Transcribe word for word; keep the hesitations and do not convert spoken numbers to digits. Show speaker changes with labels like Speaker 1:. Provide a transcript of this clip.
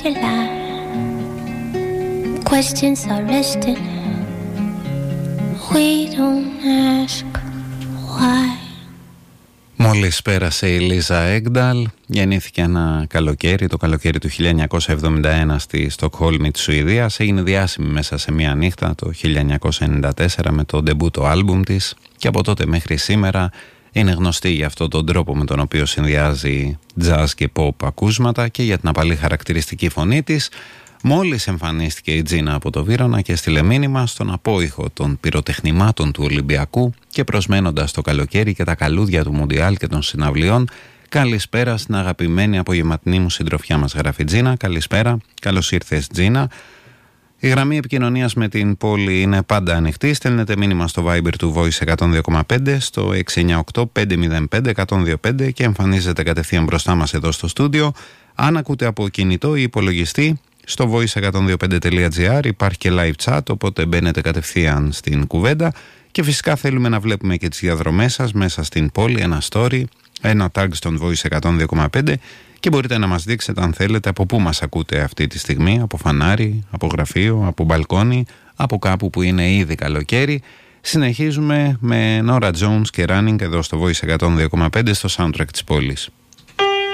Speaker 1: July. Questions are resting. We don't ask why.
Speaker 2: Μόλις πέρασε η Λίζα Έγνταλ, γεννήθηκε ένα καλοκαίρι, το καλοκαίρι του χίλια εννιακόσια εβδομήντα ένα στη Στοκχόλμη της Σουηδίας. Έγινε διάσημη μέσα σε μία νύχτα το χίλια εννιακόσια ενενήντα τέσσερα με το ντεμπούτο άλμπουμ της και από τότε μέχρι σήμερα είναι γνωστή για αυτόν τον τρόπο με τον οποίο συνδυάζει jazz και pop ακούσματα και για την απαλή χαρακτηριστική φωνή της. Μόλις εμφανίστηκε η Τζίνα από το Βύρωνα και έστειλε μήνυμα στον απόϊχο των πυροτεχνημάτων του Ολυμπιακού και προσμένοντας το καλοκαίρι και τα καλούδια του Μουντιάλ και των συναυλιών, καλησπέρα στην αγαπημένη απογευματινή μου συντροφιά μας, γράφει Τζίνα. Καλησπέρα, καλώς ήρθες Τζίνα. Η γραμμή επικοινωνίας με την πόλη είναι πάντα ανοιχτή. Στέλνετε μήνυμα στο Viber του Voice εκατόν δύο κόμμα πέντε στο έξι εννιά οκτώ πέντε μηδέν πέντε εκατόν δύο πέντε και εμφανίζετε κατευθείαν μπροστά μας εδώ στο στούντιο. Αν ακούτε από κινητό ή υπολογιστή, στο voice εκατόν δύο πέντε τελεία τζι άρ υπάρχει και live chat, οπότε μπαίνετε κατευθείαν στην κουβέντα και φυσικά θέλουμε να βλέπουμε και τις διαδρομές σας μέσα στην πόλη, ένα story, ένα tag στον Voice εκατόν δύο κόμμα πέντε και μπορείτε να μας δείξετε αν θέλετε από πού μας ακούτε αυτή τη στιγμή, από φανάρι, από γραφείο, από μπαλκόνι, από κάπου που είναι ήδη καλοκαίρι. Συνεχίζουμε με Nora Jones και Running εδώ στο Voice εκατόν δύο κόμμα πέντε στο soundtrack της πόλης.